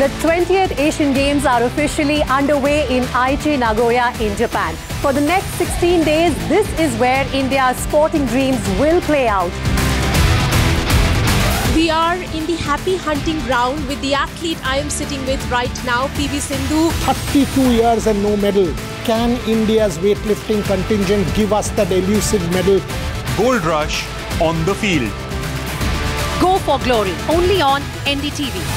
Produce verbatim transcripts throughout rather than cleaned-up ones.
The twentieth Asian Games are officially underway in Aichi, Nagoya in Japan. For the next sixteen days, this is where India's sporting dreams will play out. We are in the happy hunting ground with the athlete I am sitting with right now, P V Sindhu. thirty-two years and no medal. Can India's weightlifting contingent give us that elusive medal? Gold rush on the field. Go for glory, only on N D T V.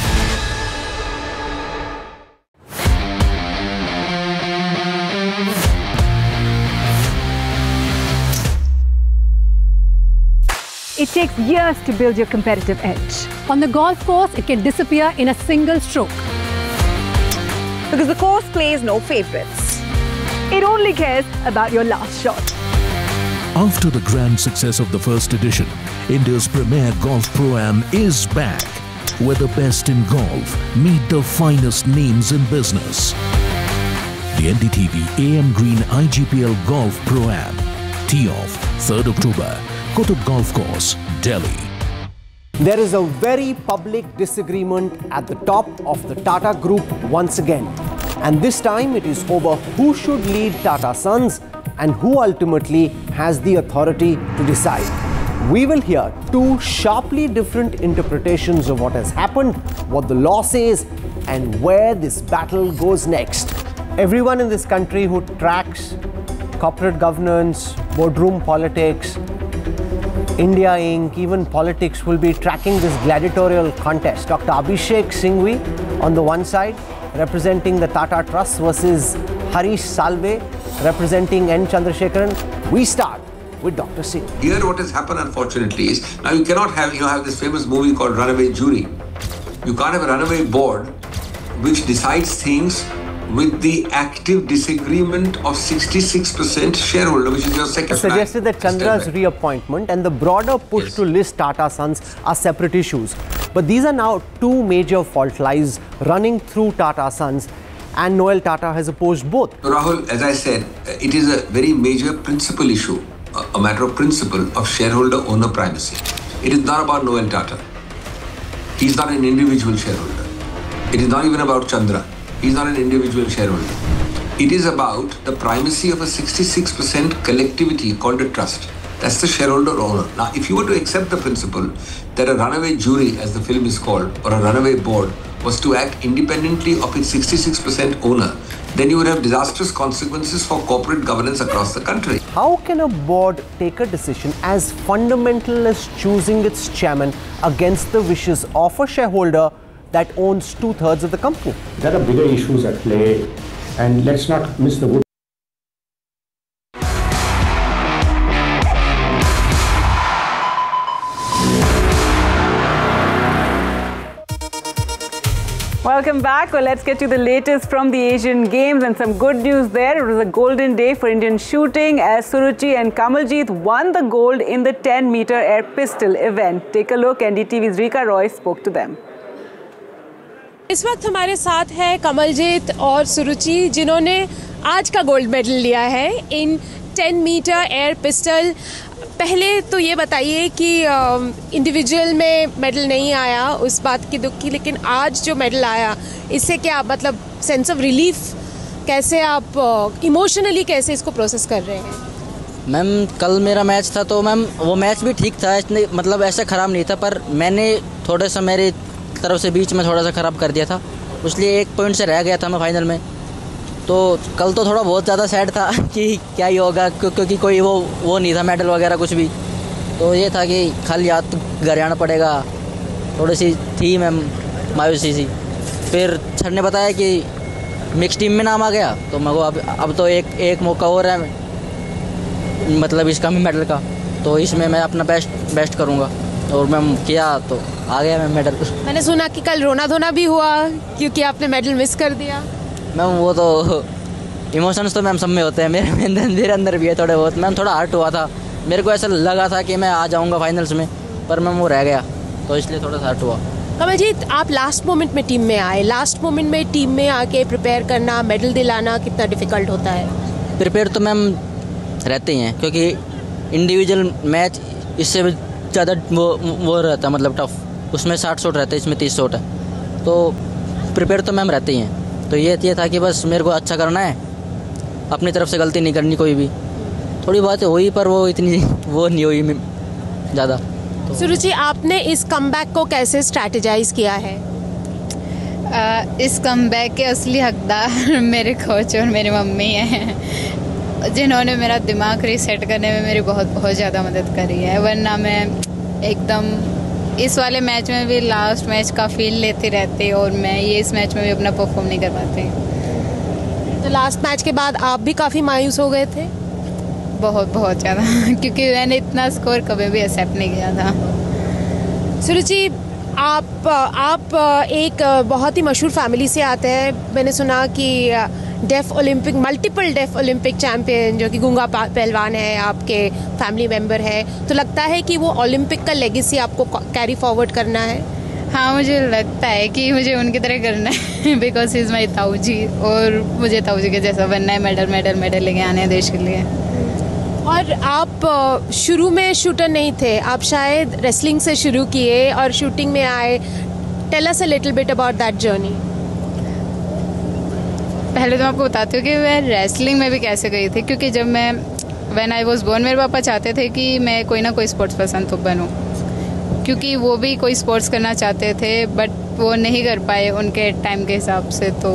It takes years to build your competitive edge. On the golf course, it can disappear in a single stroke. Because the course plays no favorites. It only cares about your last shot. After the grand success of the first edition, India's premier Golf Pro-Am is back, where the best in golf meet the finest names in business. The N D T V A M Green I G P L Golf Pro-Am. Tee off third October, Qutub Golf Course, Delhi. There is a very public disagreement at the top of the Tata Group once again. And this time it is over who should lead Tata Sons and who ultimately has the authority to decide. We will hear two sharply different interpretations of what has happened, what the law says, and where this battle goes next. Everyone in this country who tracks corporate governance, boardroom politics, India Incorporated, even politics will be tracking this gladiatorial contest. Doctor Abhishek Singhvi on the one side, representing the Tata Trust, versus Harish Salve, representing N. Chandrasekaran. We start with Doctor Singh. Here what has happened, unfortunately, is now you cannot have, you know, have this famous movie called Runaway Jury. You can't have a runaway board which decides things with the active disagreement of sixty-six percent shareholder, which is your second. Suggested that Chandra's reappointment and the broader push yes. to list Tata Sons are separate issues. But these are now two major fault lines running through Tata Sons, and Noel Tata has opposed both. So Rahul, as I said, it is a very major principal issue, a matter of principle of shareholder-owner primacy. It is not about Noel Tata. He's not an individual shareholder. It is not even about Chandra. He's not an individual shareholder. It is about the primacy of a sixty-six percent collectivity called a trust. That's the shareholder owner. Now, if you were to accept the principle that a runaway jury, as the film is called, or a runaway board, was to act independently of its sixty-six percent owner, then you would have disastrous consequences for corporate governance across the country. How can a board take a decision as fundamental as choosing its chairman against the wishes of a shareholder that owns two-thirds of the company? There are bigger issues at play, and let's not miss the wood. Welcome back. Well, let's get to the latest from the Asian Games and some good news there. It was a golden day for Indian shooting as Suruchi and Kamaljeet won the gold in the ten meter air pistol event. Take a look. N D T V's Rika Roy spoke to them. इस वक्त हमारे साथ है कमलजीत और सुरुचि, जिन्होंने आज का gold medal लिया है in ten metre air pistol. पहले तो ये बताइए कि इंडिविजुअल में मेडल नहीं आया, उस बात की दुख की, लेकिन आज जो मेडल आया इससे क्या मतलब सेंस ऑफ रिलीफ, कैसे आप इमोशनली कैसे इसको प्रोसेस कर रहे हैं? मैम कल मेरा मैच था तो मैम वो मैच भी ठीक था, इसने मतलब ऐसा ख़राब नहीं था, पर मैंने थोड़ा सा मेरे तरफ से बीच में थोड़ा सा ख़राब कर दिया था, इसलिए एक पॉइंट से रह गया था मैं फाइनल में। तो कल तो थोड़ा बहुत ज़्यादा सैड था कि क्या ही होगा, क्योंकि कोई वो वो नहीं था मेडल वगैरह कुछ भी। तो ये था कि खाली याद तो घर आना पड़ेगा, थोड़ी सी थी मैम मायूसी सी। फिर सर ने बताया कि मिक्स टीम में नाम आ गया, तो मैं को अब अब तो एक एक मौका और है मतलब इसका भी मेडल का, तो इसमें मैं अपना बेस्ट बेस्ट करूँगा, और मैम किया तो आ गया मैं मेडल। मैंने सुना कि कल रोना धोना भी हुआ क्योंकि आपने मेडल मिस कर दिया। मैम वो तो इमोशंस तो मैम सब में होते हैं, मेरे अंदर मेरे अंदर भी है थोड़े बहुत। मैम थोड़ा हर्ट हुआ था, मेरे को ऐसा लगा था कि मैं आ जाऊंगा फाइनल्स में, पर मैम वो रह गया, तो इसलिए थोड़ा सा हर्ट हुआ। कमलजीत, आप लास्ट मोमेंट में टीम में आए, लास्ट मोमेंट में टीम में आके प्रिपेयर करना, मेडल दिलाना कितना डिफ़िकल्ट होता है? प्रिपेयर तो मैम रहते ही हैं, क्योंकि इंडिविजुअल मैच इससे भी ज़्यादा वो वो रहता है मतलब टफ, उसमें साठ शॉट रहते हैं, इसमें तीस शॉट है, तो प्रिपेयर तो मैम रहते ही हैं, तो ये ये था कि बस मेरे को अच्छा करना है, अपनी तरफ से गलती नहीं करनी कोई भी। थोड़ी बहुत हुई पर वो इतनी वो नहीं हुई ज़्यादा। तो सुरुचि, आपने इस कमबैक को कैसे स्ट्रैटेजाइज किया है? आ, इस कमबैक के असली हकदार मेरे कोच और मेरी मम्मी हैं, जिन्होंने मेरा दिमाग रीसेट करने में मेरी बहुत बहुत ज़्यादा मदद करी है। वरना मैं एकदम इस वाले मैच में भी लास्ट मैच का फील लेती रहती और मैं ये इस मैच में भी अपना परफॉर्म नहीं कर पाती। तो लास्ट मैच के बाद आप भी काफ़ी मायूस हो गए थे? बहुत बहुत ज़्यादा क्योंकि मैंने इतना स्कोर कभी भी एक्सेप्ट नहीं किया था। सुरुचि, आप आप एक बहुत ही मशहूर फैमिली से आते हैं। मैंने सुना कि def Olympic multiple def Olympic champion जो कि गूंगा पहलवान है, आपके फैमिली मेंबर है, तो लगता है कि वो ओलंपिक का लेगेसी आपको कैरी फॉरवर्ड करना है? हाँ, मुझे लगता है कि मुझे उनकी तरह करना है बिकॉज इज़ माई ताऊ जी, और मुझे ताऊ जी के जैसा बनना है, मेडल मेडल मेडल लेके आने हैं देश के लिए। और आप शुरू में शूटर नहीं थे, आप शायद रेसलिंग से शुरू किए और शूटिंग में आए। Tell us a little bit about that journey. पहले तो मैं आपको बताती हूँ कि मैं रेसलिंग में भी कैसे गई थी, क्योंकि जब मैं व्हेन आई वाज बोर्न मेरे पापा चाहते थे कि मैं कोई ना कोई स्पोर्ट्स पर्सन तो बनूँ, क्योंकि वो भी कोई स्पोर्ट्स करना चाहते थे बट वो नहीं कर पाए उनके टाइम के हिसाब से। तो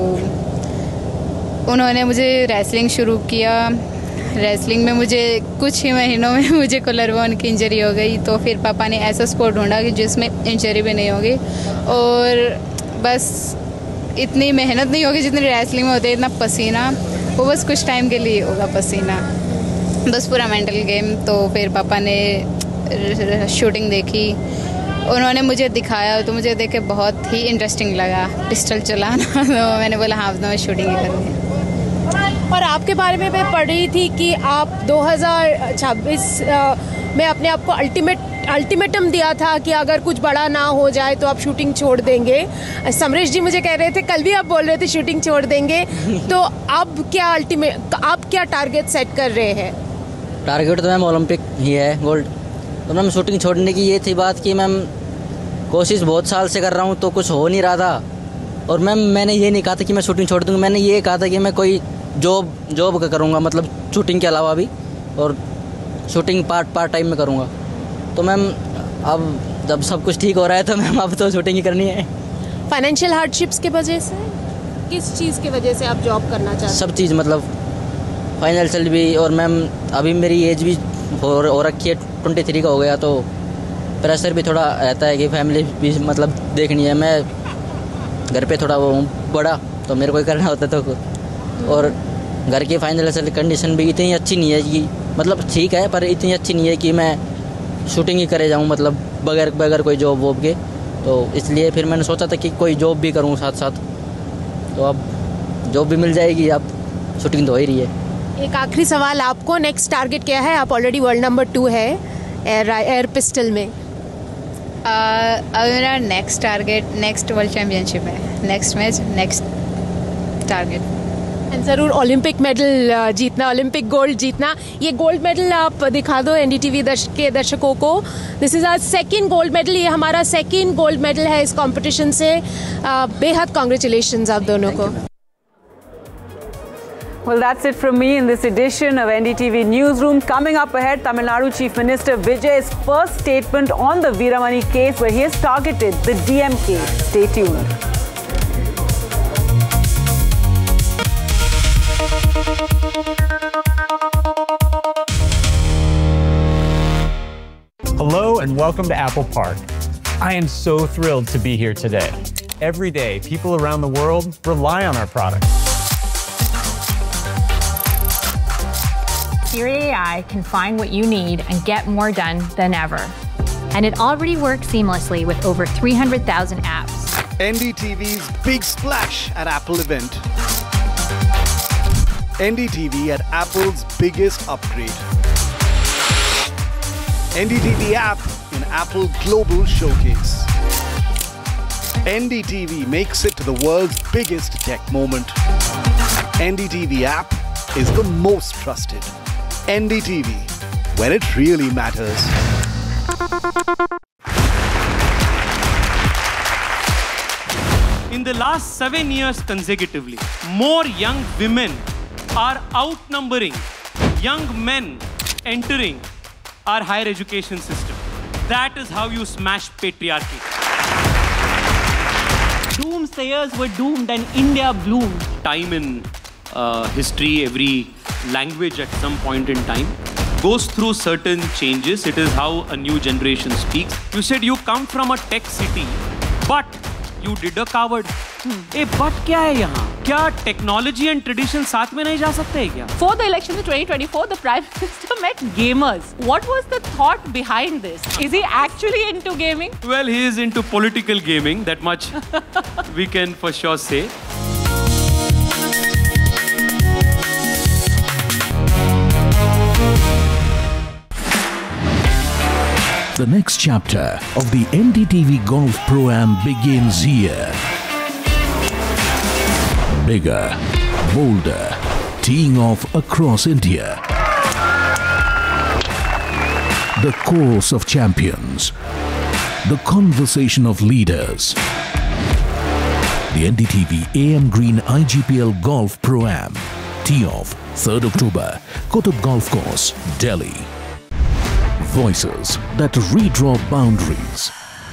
उन्होंने मुझे रेसलिंग शुरू किया। रेसलिंग में मुझे कुछ ही महीनों में मुझे कोलरबोन की इंजरी हो गई, तो फिर पापा ने ऐसा स्पोर्ट ढूंढा कि जिसमें इंजरी भी नहीं होगी और बस इतनी मेहनत नहीं होगी जितनी रेसलिंग में होती है, इतना पसीना, वो बस कुछ टाइम के लिए होगा पसीना, बस पूरा मेंटल गेम। तो फिर पापा ने शूटिंग देखी, उन्होंने मुझे दिखाया तो मुझे देख के बहुत ही इंटरेस्टिंग लगा पिस्टल चलाना तो मैंने बोला हाँ अब तो मैं शूटिंग ही करूँगी। और आपके बारे में मैं पढ़ रही थी कि आप दो हज़ार छब्बीस में अपने आप को अल्टीमेट अल्टीमेटम दिया था कि अगर कुछ बड़ा ना हो जाए तो आप शूटिंग छोड़ देंगे। समरेश जी मुझे कह रहे थे, कल भी आप बोल रहे थे शूटिंग छोड़ देंगे, तो अब क्या अल्टीमेट आप क्या टारगेट सेट कर रहे हैं? टारगेट तो मैम ओलंपिक ही है, गोल्ड। तो मैम शूटिंग छोड़ने की ये थी बात कि मैम कोशिश बहुत साल से कर रहा हूँ तो कुछ हो नहीं रहा था, और मैम मैंने ये नहीं कहा था कि मैं शूटिंग छोड़ दूँगा, मैंने ये कहा था कि मैं कोई जॉब जॉब करूँगा, मतलब शूटिंग के अलावा भी, और शूटिंग पार्ट पार्ट टाइम में करूँगा। तो मैम अब जब सब कुछ ठीक हो रहा है तो मैम अब तो शूटिंग ही करनी है। फाइनेंशियल हार्डशिप्स की वजह से, किस चीज़ की वजह से आप जॉब करना चाहते हैं? सब चीज़, मतलब फाइनेंशियल भी, और मैम अभी मेरी एज भी हो हो रखी है, ट्वेंटी थ्री का हो गया, तो प्रेशर भी थोड़ा रहता है कि फैमिली भी मतलब देखनी है। मैं घर पे थोड़ा वो बड़ा तो मेरे को ही करना होता है, तो और घर की फाइनेंशियल कंडीशन भी इतनी अच्छी नहीं है कि मतलब ठीक है पर इतनी अच्छी नहीं है कि मैं शूटिंग ही करे जाऊँ, मतलब बगैर बगैर कोई जॉब वॉब के। तो इसलिए फिर मैंने सोचा था कि कोई जॉब भी करूँ साथ साथ, तो अब जॉब भी मिल जाएगी, अब शूटिंग तो हो ही रही है। एक आखिरी सवाल आपको, नेक्स्ट टारगेट क्या है? आप ऑलरेडी वर्ल्ड नंबर टू है एयर एयर पिस्टल में। अब मेरा next target next world championship है, नेक्स्ट मैच नेक्स्ट टारगेट। ज़रूर ओलंपिक मेडल जीतना, ओलंपिक गोल्ड जीतना। ये गोल्ड मेडल आप दिखा दो एनडीटीवी दर्शक के दर्शकों को। This is our second gold medal, ये हमारा सेकंड गोल्ड मेडल है इस कंपटीशन से। बेहद कांग्रेचुलेशंस आप दोनों को। Well, that's it from me in this edition of N D T V Newsroom. Coming up ahead, Tamil Nadu Chief Minister Vijay's first statement on the Veeramani case, where he has targeted the D M K. Stay tuned. Hello and welcome to Apple Park. I am so thrilled to be here today. Every day, people around the world rely on our products. Siri A I can find what you need and get more done than ever. And it already works seamlessly with over three hundred thousand apps. N D T V's Big Splash at Apple event. N D T V at Apple's biggest upgrade. N D T V app in Apple Global Showcase. N D T V makes it to the world's biggest tech moment. N D T V app is the most trusted. N D T V, when it really matters. In the last seven years consecutively, more young women are outnumbering young men entering our higher education system. That is how you smash patriarchy. Doomsayers were doomed and India bloomed. Time in uh, history, every language at some point in time goes through certain changes. It is how a new generation speaks. You said you come from a tech city, but you did a coward. A but क्या है यहाँ? क्या technology and tradition साथ में नहीं जा सकते हैं क्या? For the election of twenty twenty-four, the Prime Minister met gamers. What was the thought behind this? Is he actually into gaming? Well, he is into political gaming. That much we can for sure say. The next chapter of the N D T V Golf Pro-Am begins here. Bigger, bolder, teeing off across India. The course of champions. The conversation of leaders. The N D T V A M Green I G P L Golf Pro-Am. Tee off third October, Kutub Golf Course, Delhi. Voices that redraw boundaries.